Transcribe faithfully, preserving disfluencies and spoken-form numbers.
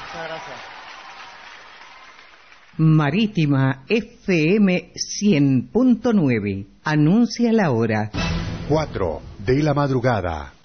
Muchas gracias. Marítima F M cien punto nueve. Anuncia la hora. Cuatro de la madrugada.